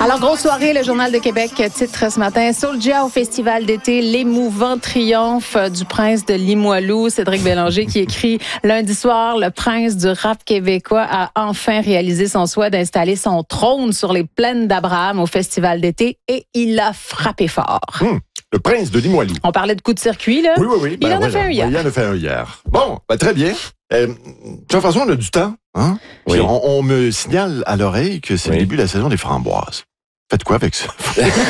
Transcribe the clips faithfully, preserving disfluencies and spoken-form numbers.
Alors, grosse soirée, le Journal de Québec titre ce matin Soulja au festival d'été, l'émouvant triomphe du prince de Limoilou. Cédric Bélanger qui écrit lundi soir, le prince du rap québécois a enfin réalisé son souhait d'installer son trône sur les plaines d'Abraham au festival d'été et il a frappé fort. Hum, le prince de Limoilou. On parlait de coup de circuit, là. Oui, oui, oui. Il Ben, en a voilà. fait un hier. Il en a fait un hier. Bon, ben, très bien. Euh, Jean-François, on a du temps. Hein? Oui. Puis on, on me signale à l'oreille que c'est Oui. le début de la saison des framboises. Faites quoi avec ça?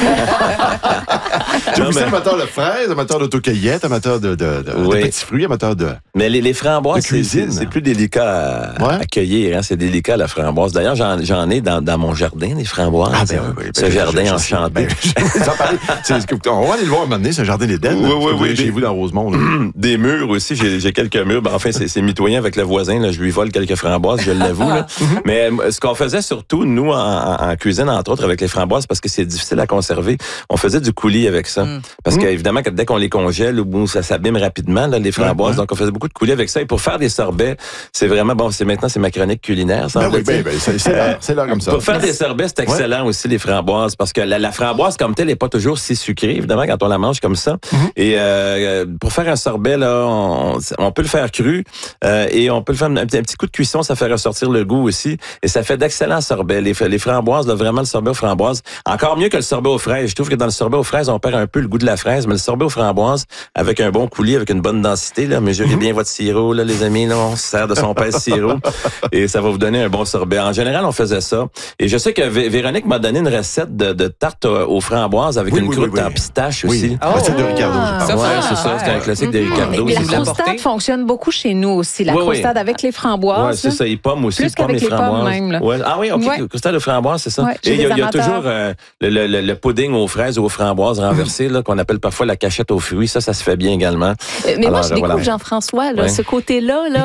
Tu Non, es mais- amateur de fraises, amateur d'autocueillette, amateur de, de, de, Oui. de petits fruits, amateur de... Mais les, les framboises, De c'est, cuisine. c'est, c'est plus délicat à, Ouais. à cueillir. Hein? C'est délicat, la framboise. D'ailleurs, j'en, j'en ai dans, dans mon jardin, des framboises. Ah, ben oui, oui. Ce ben, jardin je- je- enchanté. Ben, vous en parlez. C'est- c'est- on va aller le voir un moment donné, c'est un jardin d'Éden. Oui, là, oui, que vous oui, avez chez des- vous dans Rosemont. là. Des murs aussi, j'ai, j'ai quelques murs. Ben, enfin, c'est, c'est mitoyen avec le voisin. Là. Je lui vole quelques framboises, je l'avoue. Là. Mais euh, ce qu'on faisait surtout, nous, en, en, en cuisine, entre autres, avec les framboises, parce que c'est difficile à conserver, on faisait du coulis avec ça. Mm. Parce Mm. qu'évidemment, que dès qu'on les congèle, ou ça s'abîme rapidement, là, les framboises. Ouais, ouais. Donc, on faisait beaucoup de coulis avec ça. Et pour faire des sorbets, c'est vraiment, bon, c'est maintenant, c'est ma chronique culinaire, ça. Ben oui, ben, ben, c'est c'est là, c'est là comme ça. Pour faire des sorbets, c'est excellent aussi, les framboises, parce que la, la framboise, comme telle, n'est pas toujours si sucrée, évidemment, quand on la mange comme ça. Mhm. Et euh, pour faire un sorbet, là, on, on peut le faire cru euh, et on peut le faire un petit, un petit coup de cuisson, ça fait ressortir le goût aussi. Et ça fait d'excellents sorbets. Les, les framboises, là, vraiment, le sorbet aux framboises, encore mieux que le sorbet aux fraises. Je trouve que dans le sorbet aux fraises, on perd un peu le goût de la fraise, mais le sorbet aux framboises, avec un bon coulis, avec une bonne densité, là, mesurez bien votre sirop, là, les amis, là, on se sert de son pèse sirop et ça va vous donner un bon sorbet. En général, on faisait ça. Et je sais que Vé- Véronique m'a donné une recette de, de tarte aux framboises avec Oui, une oui, croûte oui, oui. en pistache Oui. aussi. Ah, c'est de Ricardo, je Ah. parle. Ça, Ouais, faut- c'est ça, c'est un classique de Ricardo. Mais c'est la ça. croustade fonctionne beaucoup chez nous aussi. La Oui, oui. croustade avec les framboises. Ouais, c'est là. ça, les pommes aussi, Plus pommes qu'avec et les pommes framboises. même, là. Ouais. Ah oui, OK, Ouais. croustade de framboise, c'est ça. Ouais, chez Et il y, a- les il y a amateurs. toujours euh, le, le, le, le pudding aux fraises ou aux framboises renversé, là, qu'on appelle parfois la cachette aux fruits. Ça, ça se fait bien également. Euh, Mais moi, Alors, je découvre, voilà. Jean-François, là, Ouais. ce côté-là, là,